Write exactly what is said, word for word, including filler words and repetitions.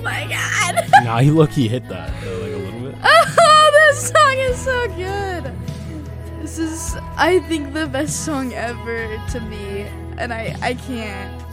my god. Nah, he low-key hit that, though, like a little bit. Oh, this song is so good. This is, I think, the best song ever to me. And I, I can't.